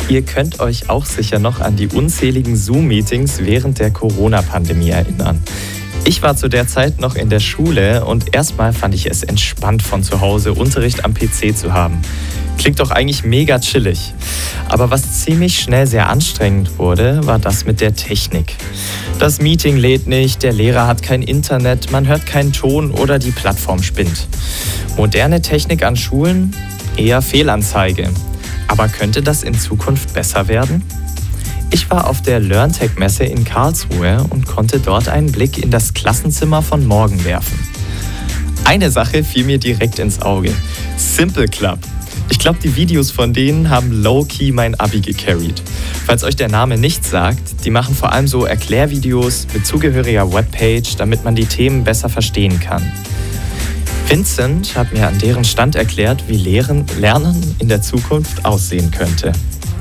Ihr könnt euch auch sicher noch an die unzähligen Zoom-Meetings während der Corona-Pandemie erinnern. Ich war zu der Zeit noch in der Schule und erstmal fand ich es entspannt, von zu Hause Unterricht am PC zu haben. Klingt doch eigentlich mega chillig. Aber was ziemlich schnell sehr anstrengend wurde, war das mit der Technik. Das Meeting lädt nicht, der Lehrer hat kein Internet, man hört keinen Ton oder die Plattform spinnt. Moderne Technik an Schulen? Eher Fehlanzeige. Aber könnte das in Zukunft besser werden? Ich war auf der LearnTech-Messe in Karlsruhe und konnte dort einen Blick in das Klassenzimmer von morgen werfen. Eine Sache fiel mir direkt ins Auge. Simple Club. Ich glaube, die Videos von denen haben low-key mein Abi gecarried. Falls euch der Name nichts sagt, die machen vor allem so Erklärvideos mit zugehöriger Webpage, damit man die Themen besser verstehen kann. Vincent hat mir an deren Stand erklärt, wie Lernen in der Zukunft aussehen könnte.